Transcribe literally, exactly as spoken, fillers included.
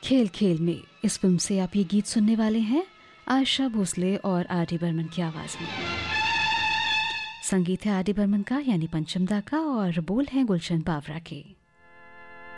खेल खेल में इस फिल्म से आप ये गीत सुनने वाले हैं आशा भोसले और आर डी बर्मन की आवाज़ में। संगीत है आर डी बर्मन का यानी पंचम दा का और बोल हैं गुलशन बावरा के।